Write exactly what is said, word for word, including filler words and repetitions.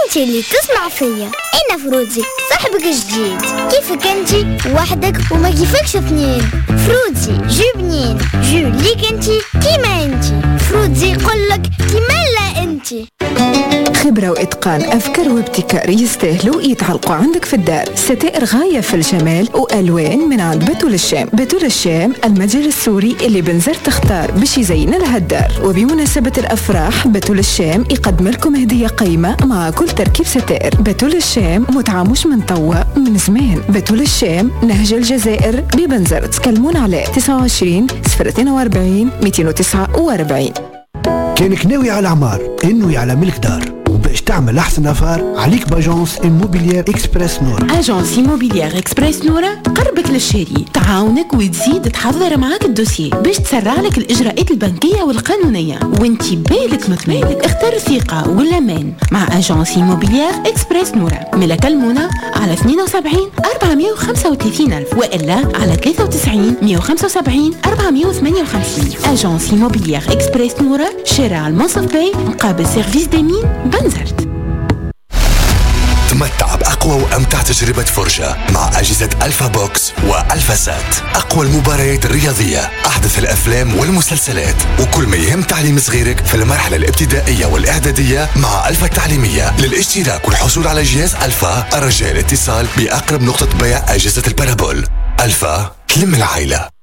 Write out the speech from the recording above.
انتي اللي تسمع فيا. انا فروزي صاحبك الجديد. كيفك انتي وحدك وما كيفكش اثنين؟ فروزي جو بنين جو ليك انتي كيما انتي. فروزي يقولك كيما لا انتي. خبرة وإتقان، أفكار وابتكار يستاهلوا يتعلقوا عندك في الدار. ستائر غاية في الجمال وألوان من عند بتول الشام. بتول الشام المتجر السوري اللي بنزرت تختار باش يزين لها الدار. وبمناسبة الأفراح بتول الشام يقدم لكم هدية قيمة مع كل تركيب ستائر. بتول الشام متعاموش من طوى من زمان. بتول الشام نهج الجزائر ببنزرت. كلمونا على تسعة وعشرين صفر اثنين وأربعين مئتين وتسعة وأربعين. كانك ناوي على عمار انوي على ملك دار، وباش تعمل احسن افار عليك باجونس إيموبيليير إكسبرس نورا. اجونس إيموبيليير إكسبرس نورا قربت للشاري، تعاونك وتزيد تحضر معاك الدوسيي باش تسرع لك الاجراءات البنكيه والقانونيه وانتي بالك مطمئن. اختار ثقه والامان مع اجونس إيموبيليير إكسبرس نورا. ملا كلمونا على اثنين وسبعين أربعمئة وخمسة وثلاثين ألف والا على ثلاثة وتسعين مئة وخمسة وسبعين أربعمئة وثمانية وخمسين. اجونس إيموبيليير إكسبرس نورا، شارع المنصف باي مقابل سيرفيس ديمين بنزرت. تمتع بأقوى وأمتع تجربة فرجة مع أجهزة ألفا بوكس وألفا سات. أقوى المباريات الرياضية، أحدث الأفلام والمسلسلات، وكل ما يهم تعليم صغيرك في المرحلة الابتدائية والإعدادية مع ألفا التعليمية. للاشتراك والحصول على جهاز ألفا الرجاء الاتصال بأقرب نقطة بيع أجهزة البارابول. ألفا تلم العائلة.